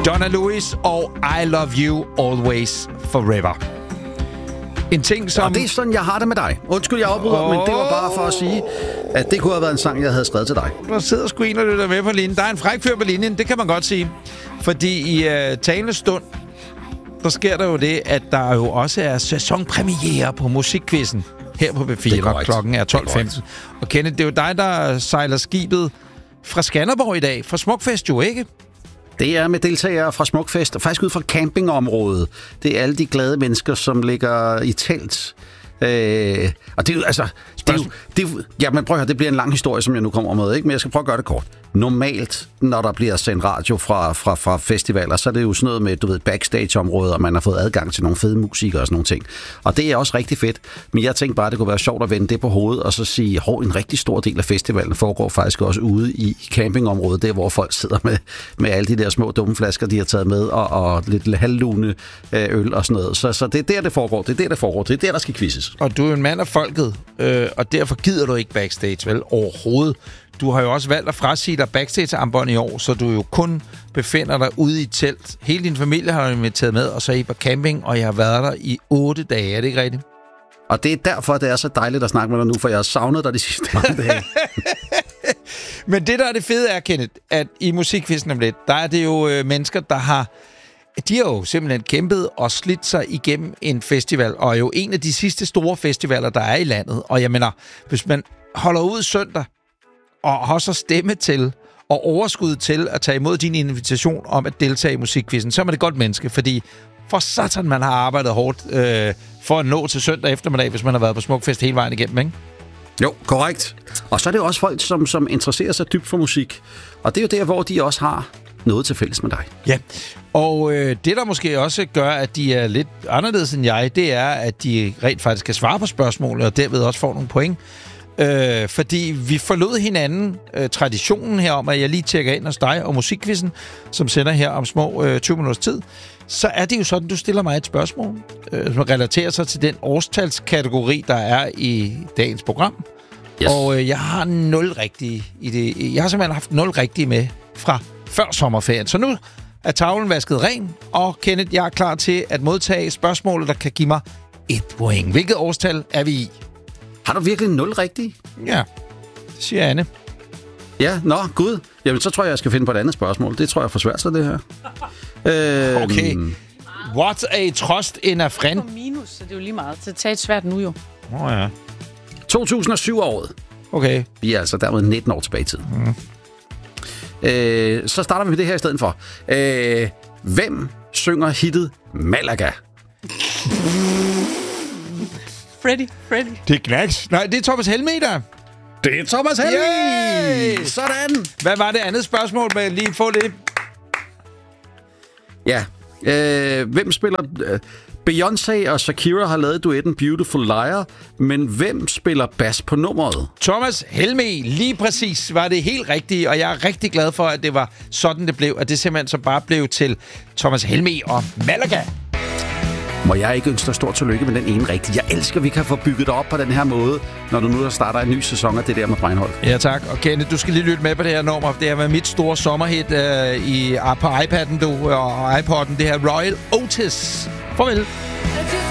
Donna Lewis og I Love You Always Forever. En ting som... Og det er sådan, jeg har det med dig. Undskyld, jeg afbryder, men det var bare for at sige, at det kunne have været en sang, jeg havde skrevet til dig. Der sidder sgu en og lytter med på linjen. Der er en fræk fyr på linjen, det kan man godt sige. Fordi i talende stund, der sker der jo det, at der jo også er sæsonpremiere på musikquizzen her på B4. Klokken er 12.15. Og Kenneth, det er jo dig, der sejler skibet fra Skanderborg i dag. Fra Smukfest jo, ikke? Det er med deltagere fra Smukfest, faktisk ud fra campingområdet. Det er alle de glade mennesker, som ligger i telt. Og det er jo, altså... men prøv at høre, det bliver en lang historie, som jeg nu kommer med, ikke? Men jeg skal prøve at gøre det kort. Normalt, når der bliver sendt radio fra festivaler, så er det jo sådan noget med, du ved, backstage-områder, og man har fået adgang til nogle fede musikere og sådan nogle ting. Og det er også rigtig fedt. Men jeg tænkte bare, at det kunne være sjovt at vende det på hovedet, og så sige, en rigtig stor del af festivalen foregår faktisk også ude i campingområdet, der hvor folk sidder med alle de der små dumme flasker, de har taget med, og lidt halvlune øl og sådan noget. Så det er der, det foregår. Det er der skal quizzes. Og du er en mand af folket, og derfor gider du ikke backstage, vel? Overhovedet. Du har jo også valgt at frasige dig backstage-armbånd i år, så du jo kun befinder dig ude i et telt. Hele din familie har du taget med, og så er I på camping, og jeg har været der i 8 dage. Er det ikke rigtigt? Og det er derfor, det er så dejligt at snakke med dig nu, for jeg har savnet dig de sidste mange dage. Men det, der er det fede er, Kenneth, at i musikquizzen om lidt, der er det jo mennesker, de har jo simpelthen kæmpet og slidt sig igennem en festival, og jo en af de sidste store festivaler, der er i landet. Og jeg mener, hvis man holder ud søndag, og har så stemme til og overskud til at tage imod din invitation om at deltage i musikquizzen, så er man et godt menneske, fordi for satan, man har arbejdet hårdt for at nå til søndag eftermiddag, hvis man har været på Smukfest hele vejen igennem, ikke? Jo, korrekt. Og så er det også folk, som interesserer sig dybt for musik. Og det er jo der, hvor de også har noget til fælles med dig. Ja, og det, der måske også gør, at de er lidt anderledes end jeg, det er, at de rent faktisk kan svare på spørgsmålet, og derved også får nogle point. Fordi vi forlod hinanden traditionen her om, at jeg lige tjekker ind hos dig og musikquizzen, som sender her om små 20 minutters tid. Så er det jo sådan, du stiller mig et spørgsmål, som relaterer sig til den årstalskategori, der er i dagens program. Yes. Og jeg har 0 rigtige i det. Jeg har simpelthen haft 0 rigtige med fra før sommerferien. Så nu er tavlen vasket ren, og Kenneth, jeg er klar til at modtage spørgsmålet, der kan give mig 1 point. Hvilket årstal er vi i? Har du virkelig 0 rigtige? Ja, det siger Anne. Ja, gud. Jamen, så tror jeg skal finde på et andet spørgsmål. Det tror jeg er for svært, så det her. Okay. What a trust in a friend. På minus, så det er jo lige meget. Så tag et svært nu jo. Ja. 2007-året. Okay. Vi er altså dermed 19 år tilbage i tiden. Så starter vi med det her i stedet for. Hvem synger hittet Malaga? Freddy. Det er Knacks. Nej, det er Thomas Helmig, der. Det er Thomas Helmig! Yay! Sådan! Hvad var det andet spørgsmål med lige få det? Ja. Hvem spiller... Beyoncé og Shakira har lavet duetten Beautiful Liar, men hvem spiller bas på nummeret? Thomas Helmig, lige præcis var det helt rigtigt, og jeg er rigtig glad for, at det var sådan, det blev, at det simpelthen så bare blev til Thomas Helmig og Malaga. Må jeg ikke ønske dig stort tillykke med den ene rigtige. Jeg elsker, at vi kan få bygget op på den her måde, når du nu starter en ny sæson af det der med Breinholt. Ja, tak. Og Kenneth, du skal lige lytte med på det her nummer. Det har været mit store sommerhit på iPad'en og iPod'en. Det her Royal Otis. Farvel.